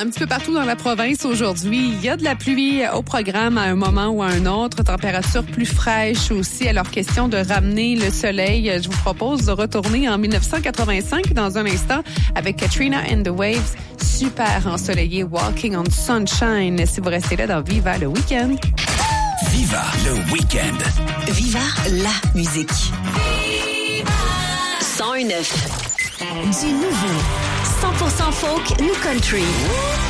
Un petit peu partout dans la province aujourd'hui, il y a de la pluie au programme à un moment ou à un autre. Température plus fraîche aussi. Alors, question de ramener le soleil. Je vous propose de retourner en 1985 dans un instant avec Katrina and the Waves. Super ensoleillé, Walking on Sunshine. Si vous restez là dans Viva le Week-end. Viva le Week-end. Viva la musique. Viva 101.9. Du nouveau. 100% folk, new country.